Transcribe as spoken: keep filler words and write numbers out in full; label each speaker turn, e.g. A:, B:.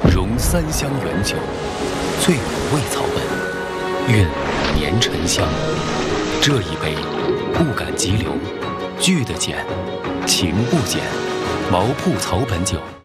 A: 融三香原酒，醉五味草本，韵年沉香。这一杯，不敢急流，聚得减，情不减。毛铺草本酒。